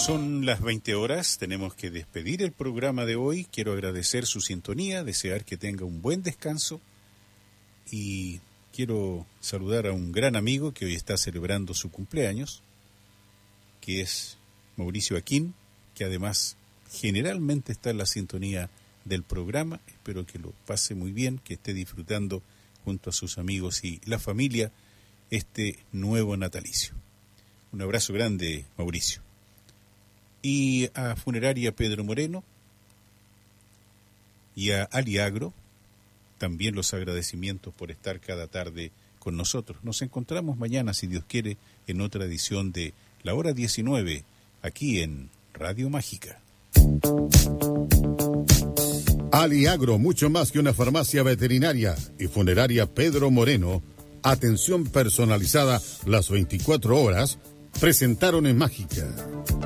Son las 20 horas, tenemos que despedir el programa de hoy. Quiero agradecer su sintonía, desear que tenga un buen descanso y quiero saludar a un gran amigo que hoy está celebrando su cumpleaños, que es Mauricio Aquín, que además generalmente está en la sintonía del programa. Espero que lo pase muy bien, que esté disfrutando junto a sus amigos y la familia este nuevo natalicio. Un abrazo grande, Mauricio. Y a Funeraria Pedro Moreno y a Aliagro, también los agradecimientos por estar cada tarde con nosotros. Nos encontramos mañana, si Dios quiere, en otra edición de La Hora 19, aquí en Radio Mágica. Aliagro, mucho más que una farmacia veterinaria, y Funeraria Pedro Moreno, atención personalizada las 24 horas, presentaron en Mágica.